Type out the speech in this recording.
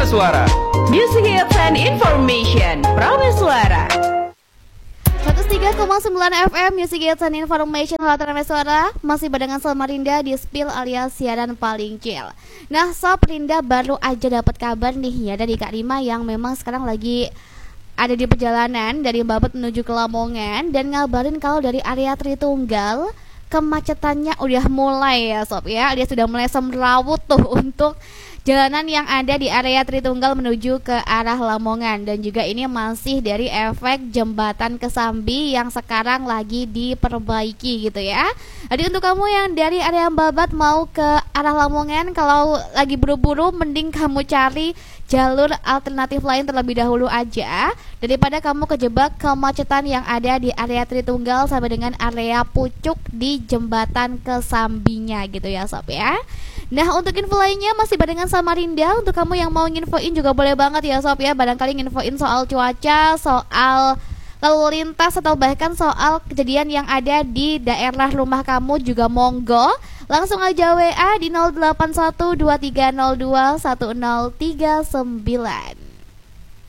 Suara. Music Hits and Information, Prameswara. 103,9 FM Music Hits and Information. Halo Prameswara, masih barengan Samarinda di Spill alias siaran paling chill. Nah Sob, Rinda baru aja dapat kabar nih ya dari Kak Rima yang memang sekarang lagi ada di perjalanan dari Babet menuju ke Lamongan, dan ngabarin kalau dari area Tritunggal kemacetannya udah mulai ya Sob ya. Dia sudah mulai semrawut tuh untuk jalanan yang ada di area Tritunggal menuju ke arah Lamongan. Dan juga ini masih dari efek jembatan Kesambi yang sekarang lagi diperbaiki gitu ya. Jadi untuk kamu yang dari area Babat mau ke arah Lamongan, kalau lagi buru-buru mending kamu cari jalur alternatif lain terlebih dahulu aja, daripada kamu kejebak kemacetan yang ada di area Tritunggal sampai dengan area Pucuk di jembatan Kesambinya gitu ya Sob ya. Nah untuk info lainnya masih barengan Samarinda. Untuk kamu yang mau nginfoin juga boleh banget ya Sob ya. Barangkali nginfoin soal cuaca, soal lalu lintas, atau bahkan soal kejadian yang ada di daerah rumah kamu juga monggo. Langsung aja WA di 081230210039.